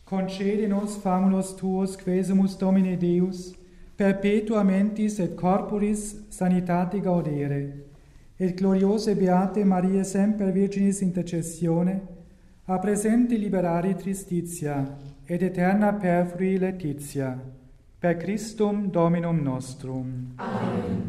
Concede nos famulus tuos quesumus Domine Deus, perpetua mentis et corporis sanitate gaudere, et gloriose beate Maria semper Virginis intercessione, a presente liberare tristitia, et eterna perfrui laetitia, per Christum Dominum nostrum. Amen.